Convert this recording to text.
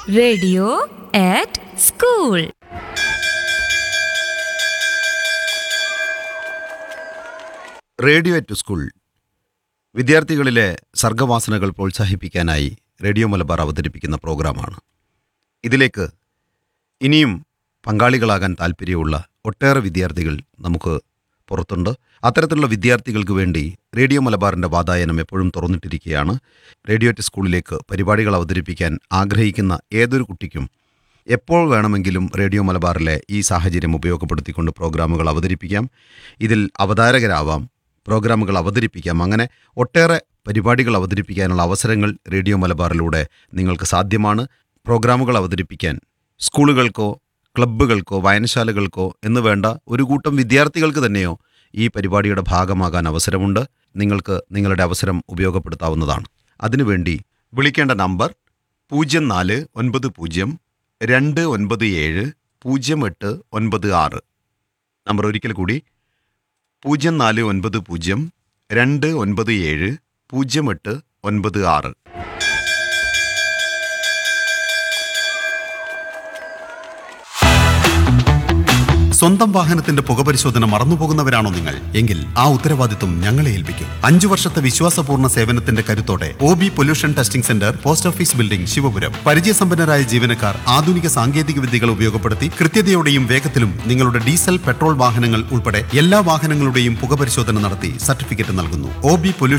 Radio at school. Radio at school വിദ്യാർത്ഥികളിലെ സർഗവാസനകൾ പ്രോത്സാഹിപ്പിക്കാനായി radio Malabar അവതരിപ്പിക്കുന്ന പ്രോഗ്രാമാണ്. ഇതിലേക്ക് ഇനിയും പങ്കാളികളാകാൻ താല്പര്യമുള്ള ഒട്ടേറെ വിദ്യാർത്ഥികൾ നമുക്ക് പുറത്തുണ്ട്. അത്തരത്തിലുള്ള വിദ്യാർത്ഥികൾക്ക് വേണ്ടി റേഡിയോ മലബാറിൻ്റെ വാതായനം എപ്പോഴും തുറന്നിട്ടിരിക്കുകയാണ്. റേഡിയോ അറ്റ് സ്കൂളിലേക്ക് പരിപാടികൾ അവതരിപ്പിക്കാൻ ആഗ്രഹിക്കുന്ന ഏതൊരു കുട്ടിക്കും എപ്പോൾ വേണമെങ്കിലും റേഡിയോ മലബാറിലെ ഈ സാഹചര്യം ഉപയോഗപ്പെടുത്തിക്കൊണ്ട് പ്രോഗ്രാമുകൾ അവതരിപ്പിക്കാം. ഇതിൽ അവതാരകരാവാം, പ്രോഗ്രാമുകൾ അവതരിപ്പിക്കാം. അങ്ങനെ ഒട്ടേറെ പരിപാടികൾ അവതരിപ്പിക്കാനുള്ള അവസരങ്ങൾ റേഡിയോ മലബാറിലൂടെ നിങ്ങൾക്ക് സാധ്യമാണ്. പ്രോഗ്രാമുകൾ അവതരിപ്പിക്കാൻ സ്കൂളുകൾക്കോ ക്ലബ്ബുകൾക്കോ വായനശാലകൾക്കോ എന്ന് വേണ്ട ഒരു കൂട്ടം വിദ്യാർത്ഥികൾക്ക് തന്നെയോ ഈ പരിപാടിയുടെ ഭാഗമാകാൻ അവസരമുണ്ട്. നിങ്ങൾക്ക് നിങ്ങളുടെ അവസരം ഉപയോഗപ്പെടുത്താവുന്നതാണ്. അതിനുവേണ്ടി വിളിക്കേണ്ട നമ്പർ 0492970896. നമ്പർ ഒരിക്കൽ കൂടി 0492970896. സ്വന്തം വാഹനത്തിന്റെ പുകപരിശോധന മറന്നുപോകുന്നവരാണോ നിങ്ങൾ? എങ്കിൽ ആ ഉത്തരവാദിത്വം ഞങ്ങളെ ഏൽപ്പിക്കും. 5 വർഷത്തെ വിശ്വാസപൂർണ്ണ സേവനത്തിന്റെ കരുത്തോടെ OB pollution testing centre, post office building, Sivapuram. പരിചയസമ്പന്നരായ ജീവനക്കാർ ആധുനിക സാങ്കേതിക വിദ്യകൾ ഉപയോഗപ്പെടുത്തി കൃത്യതയോടെയും വേഗത്തിലും നിങ്ങളുടെ ഡീസൽ, പെട്രോൾ വാഹനങ്ങൾ ഉൾപ്പെടെ എല്ലാ വാഹനങ്ങളുടെയും പുകപരിശോധന നടത്തി സർട്ടിഫിക്കറ്റ് നൽകുന്നു. OB pollution